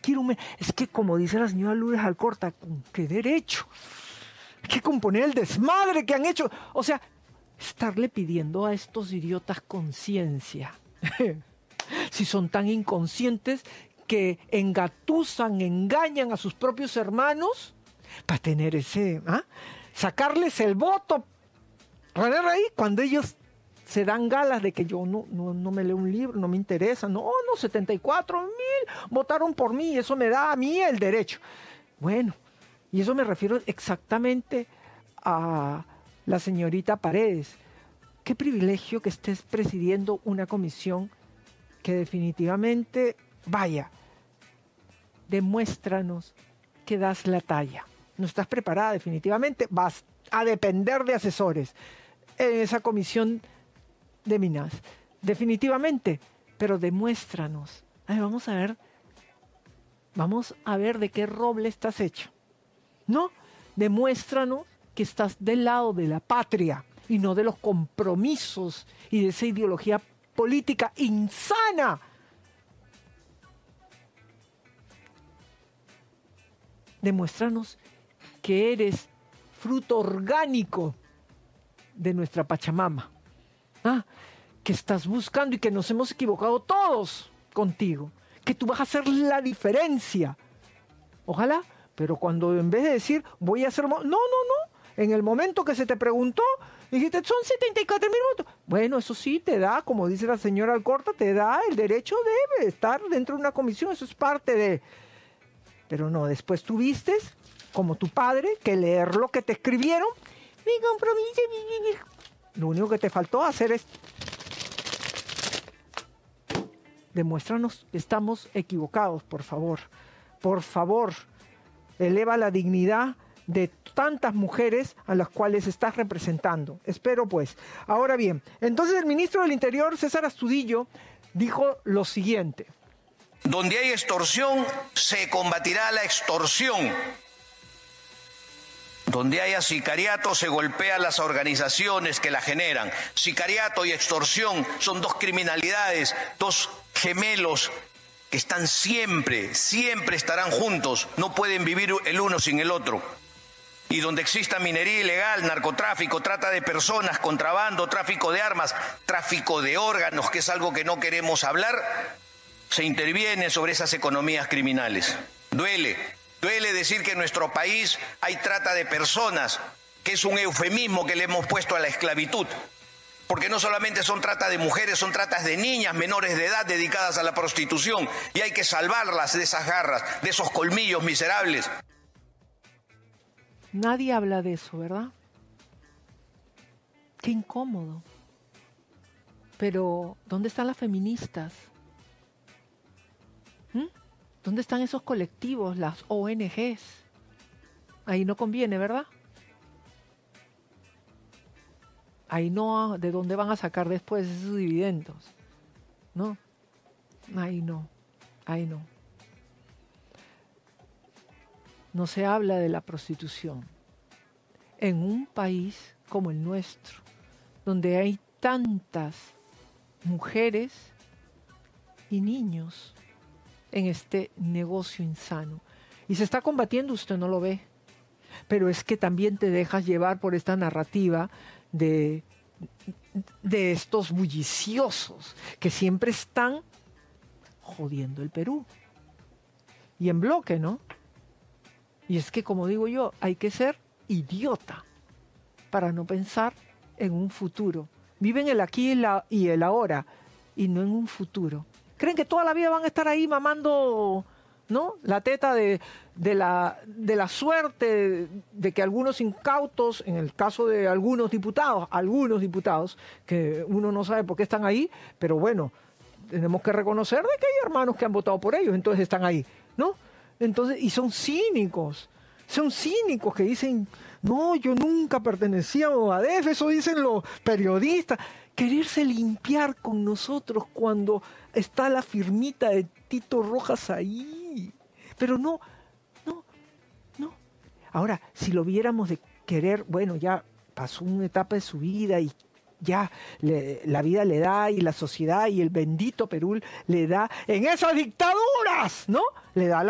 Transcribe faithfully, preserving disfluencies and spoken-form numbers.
quiero un... Es que como dice la señora Lourdes Alcorta, ¿con qué derecho? Hay que componer el desmadre que han hecho. O sea, estarle pidiendo a estos idiotas conciencia. Si son tan inconscientes que engatusan, engañan a sus propios hermanos para tener ese... ¿ah? Sacarles el voto. Ahí, cuando ellos se dan galas de que yo no, no, no me leo un libro, no me interesa. No, no, setenta y cuatro mil votaron por mí y eso me da a mí el derecho. Bueno, y eso me refiero exactamente a la señorita Paredes. Qué privilegio que estés presidiendo una comisión que definitivamente, vaya, demuéstranos que das la talla. No estás preparada definitivamente, vas a depender de asesores en esa comisión de Minas. Definitivamente, pero demuéstranos. Ay, vamos a ver, vamos a ver de qué roble estás hecho. ¿No? Demuéstranos que estás del lado de la patria y no de los compromisos y de esa ideología política insana. Demuéstranos que eres fruto orgánico de nuestra Pachamama. ¿Ah? Que estás buscando y que nos hemos equivocado todos contigo. Que tú vas a hacer la diferencia. Ojalá, pero cuando en vez de decir voy a hacer... No, no, no. En el momento que se te preguntó, dijiste, son setenta y cuatro mil votos. Bueno, eso sí te da, como dice la señora Alcorta, te da el derecho de estar dentro de una comisión. Eso es parte de... Pero no, después tuviste, como tu padre, que leer lo que te escribieron. Mi compromiso. Lo único que te faltó hacer es... Demuéstranos que estamos equivocados, por favor. Por favor, eleva la dignidad de tantas mujeres a las cuales estás representando. Espero pues. Ahora bien, entonces el ministro del Interior, César Astudillo, dijo lo siguiente. Donde hay extorsión, se combatirá la extorsión. Donde haya sicariato, se golpea a las organizaciones que la generan. Sicariato y extorsión son dos criminalidades, dos gemelos que están siempre, siempre estarán juntos. No pueden vivir el uno sin el otro. Y donde exista minería ilegal, narcotráfico, trata de personas, contrabando, tráfico de armas, tráfico de órganos, que es algo que no queremos hablar, se interviene sobre esas economías criminales. Duele, duele decir que en nuestro país hay trata de personas, que es un eufemismo que le hemos puesto a la esclavitud. Porque no solamente son trata de mujeres, son tratas de niñas menores de edad dedicadas a la prostitución. Y hay que salvarlas de esas garras, de esos colmillos miserables. Nadie habla de eso, ¿verdad? Qué incómodo. Pero, ¿dónde están las feministas? ¿Mm? ¿Dónde están esos colectivos, las O N Ges? Ahí no conviene, ¿verdad? Ahí no, ¿de dónde van a sacar después esos dividendos? ¿No? Ahí no, ahí no. No se habla de la prostitución. En un país como el nuestro, donde hay tantas mujeres y niños en este negocio insano. Y se está combatiendo, usted no lo ve. Pero es que también te dejas llevar por esta narrativa de, de estos bulliciosos que siempre están jodiendo el Perú. Y en bloque, ¿no? Y es que, como digo yo, hay que ser idiota para no pensar en un futuro. Viven el aquí y, la, y el ahora y no en un futuro. Creen que toda la vida van a estar ahí mamando, ¿no?, la teta de, de, la, de la suerte de que algunos incautos, en el caso de algunos diputados, algunos diputados, que uno no sabe por qué están ahí, pero bueno, tenemos que reconocer de que hay hermanos que han votado por ellos, entonces están ahí, ¿no? Entonces, y son cínicos, son cínicos que dicen, no, yo nunca pertenecía a A D F, eso dicen los periodistas, quererse limpiar con nosotros cuando está la firmita de Tito Rojas ahí. Pero no, no, no. Ahora, si lo viéramos de querer, bueno, ya pasó una etapa de su vida y ya le, la vida le da y la sociedad y el bendito Perú le da en esas dictaduras, ¿no? Le da la